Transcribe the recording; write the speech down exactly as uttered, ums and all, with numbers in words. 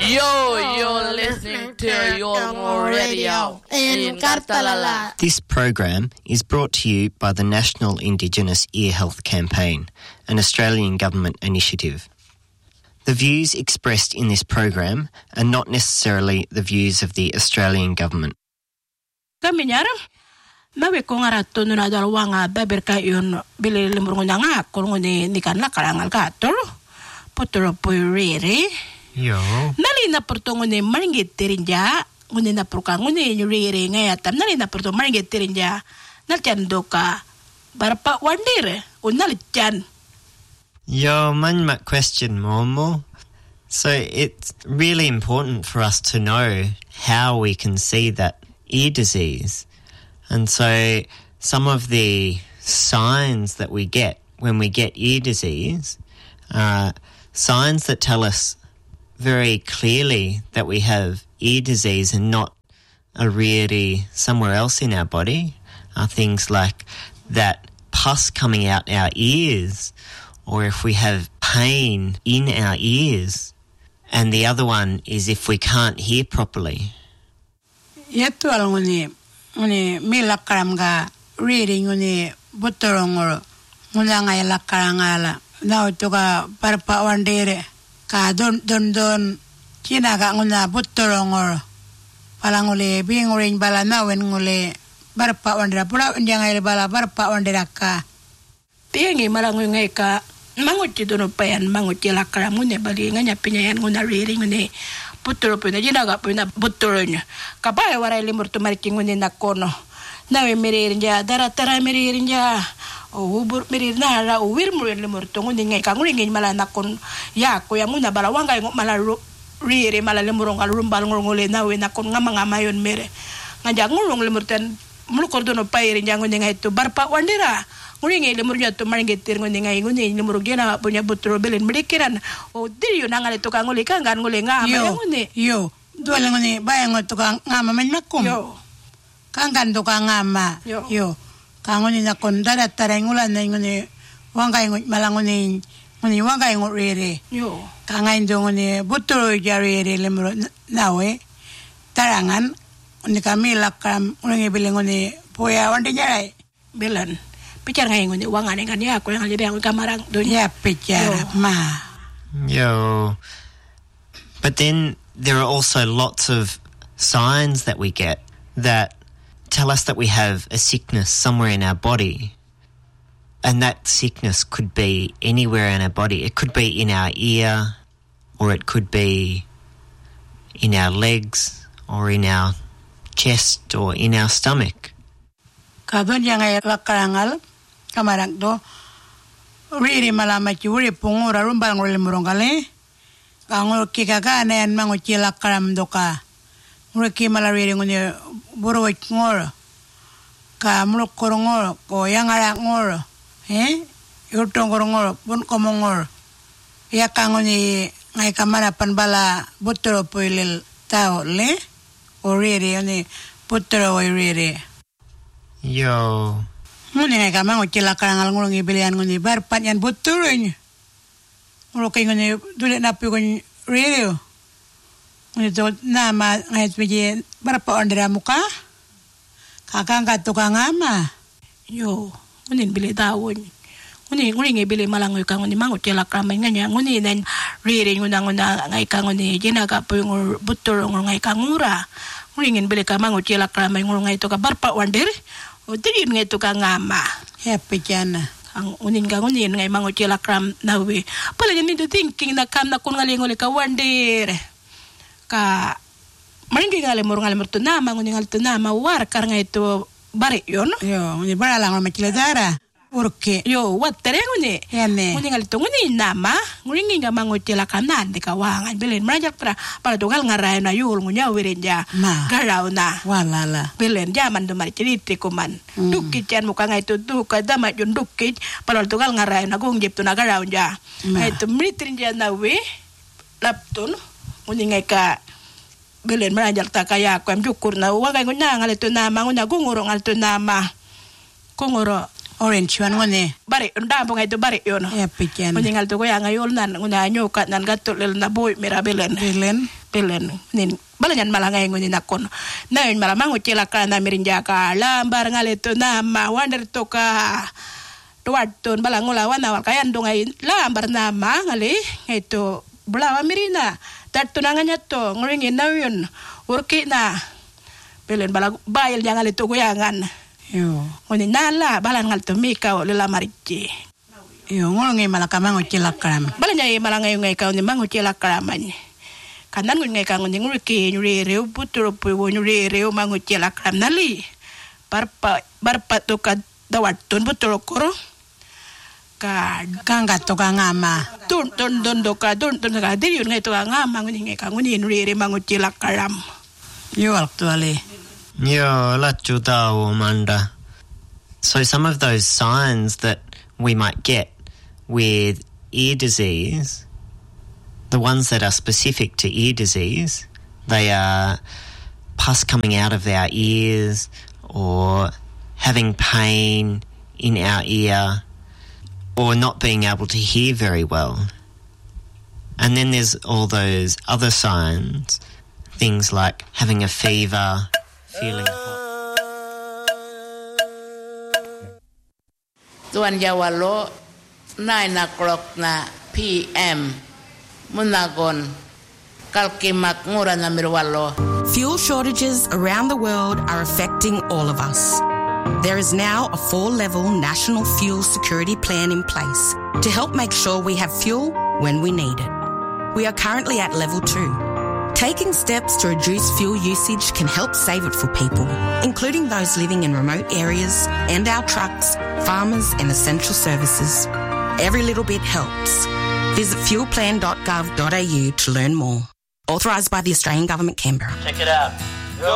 Yo, you're listening to your radio in Kartalala. This program is brought to you by the National Indigenous Ear Health Campaign, an Australian government initiative. The views expressed in this program are not necessarily the views of the Australian government. Kami nyaram, nawe ko nga rato nuna dalawang beber kayon bili limurungo na nga kurungo ni nikan la karangal katol. Potoro po rere. Yo. Nali na porto ngone maringit tirinja, ngone na porka ngone rere ngayatam nali na porto maringit tirinja. Nalchan doka barpa wandire unalchan. Yo, man mak question momo. So it's really important for us to know how we can see that ear disease. And so some of the signs that we get when we get ear disease are signs that tell us very clearly that we have ear disease and not a really somewhere else in our body are things like that pus coming out our ears, or if we have pain in our ears. And the other one is if we can't hear properly. Yetu alunguni nguni milakaram ga reading nguni butorongoro ngulanga ilakarangala now toka parpa wandere ka don don don china ga nguna butorongoro palangule binguring bala nawen ngule parpa wandera pula ndanga bala parpa wandera ka Tiengi malangu ngai ka manguti dono payan manguti lakaram ngune bali nganya pinyayan nguna reading ngune putro puna jinaga puna butronya kabaya warai limur tu mariki ngune nakono nawe mirinja daratara mirinja o ubur mirina ra o wirmur limur tu ngune ngai ka ngune ngai mala nakon ya ko ya nguna bala wanga ngai mala rire mala limur ngal rumbal ngole nawe nakon ngama ngamayon mere nganja ngulung limur tan mulukor dono pairinja ngune ngai tu barpa wandira ngune ngai limur nya tu maringetir ngune ngai ngune limur gena punya butro belen melikiran o diriyo nangale to ka ngole kangan ngole ngama ngune yo dole ngune bayang to ka ngama men makum yo kangan to ka ngama yo, yo. Ka ngune nakon dara tarengulan ngune wangay ngut malangune ngune wangay ngut rere yo ka ngain do ngune butro jarere limur nawe tarangan ngune kami lakam ngune bilang ngune poya wande nyarai belan picar ngai ngune wangane kan ya ko yang jadi ang kamarang ya dunya picar ma Yo. But then there are also lots of signs that we get that tell us that we have a sickness somewhere in our body. And that sickness could be anywhere in our body. It could be in our ear, or it could be in our legs, or in our chest, or in our stomach. Kadon yang ay lakarangal kamarang do riri malama chiuri pungura rumbal ngol murongale kangol kikagana yan mango chilakaram do ka nguriki malariri ngone buro ngol ka muluk korongol ko yang ara ngol eh yutong korongol pun komongol ya kangoni ngai kamara panbala butro poilil tao le o riri oni butro o riri Yo. Nguni ngai kamang uchila karangal ngulungi bilian nguni barpat yan buturunya. Nguluki nguni dulit napi nguni radio. Nguni tu nama ngai sebagai berapa ondera muka. Kakang katukang ama. yo ngune bili tawon ngune ngune ngai bili malangoy ka ngune mango uchila karamay nganya ngune nan riri nguna nguna ngai ka ngune jinaga po yung buturo ngai ka ngura ngune ngin bili ka mango uchila karamay ngul ngai to ka barpa wander o tigin ngai to ka ngama happy jana ang unin ka unin ngai mango chila kram nawe pala ni do thinking na kam na kun ngali ngoli ka wander ka maringi ngale mur ngale mertu na mango ngal tu na ma war kar ngai to bare yo no yo ni bara lang ma chila dara urke yo wat tere ngune yane ngune ngal to ngune nama nguringi nga mango chila kam nan de ka wangan belen marajak tra para to gal ngaray na yul ngunya wirenja garaw na walala belen jaman do mari cerite ko man mm. dukki chan muka ngai to du ka dama jon dukki para to gal ngaray na gong jep to na garaw ja ngai to mitrin ja na we lapton ngune ngai ka belen marajak ta kaya ko am jukur na wa ngai ngunya ngal to na ma ngunya gongoro ngal to na ma kongoro orange one ngone bare nda bo ngai to bare yo no ya pichen ngone ngal to ko ya ngai ol nan ngona nyoka nan gatol lel na boy mera belen belen Pelen nin balanyan malangay ngunin akon na yun malamang utila ka na mirinja ka lambar ngaleto na mawander to ka tuwadton balangulawan na kayan do ngay lambar na ma ngali ito bulawa mirina tatto na nga to nguringin na yun urki na pelen balag bayil yang ngalito kuyangan Yo. ngunin nala balang ngalito mikaw lila marichi Yo ngulungi malakamang utila karam balanya malangay ngay ka ni mang utila karaman kanan ngun ngai kangun ngur ke nyure reu putro pu nyure reu mangu cela kram nali barpa barpa to ka dawat ton putro koro ka kanga to ka ngama tun tun don do ka tun tun ka diri ngai to ngama ngun ngai kangun nyure re mangu cela kram Yo actually Yo la chuta o manda. So some of those signs that we might get with ear disease, the ones that are specific to ear disease, they are pus coming out of our ears or having pain in our ear or not being able to hear very well. And then there's all those other signs, things like having a fever, feeling hot. Tuan Jawalo nine o'clock na P M Munagon kalkimak ngura na mirwalo. Fuel shortages around the world are affecting all of us. There is now a four-level national fuel security plan in place to help make sure we have fuel when we need it. We are currently at level two. Taking steps to reduce fuel usage can help save it for people, including those living in remote areas and our trucks, farmers and essential services. Every little bit helps. Visit fuel plan dot gov dot a u to learn more. Authorised by the Australian Government, Canberra. Check it out.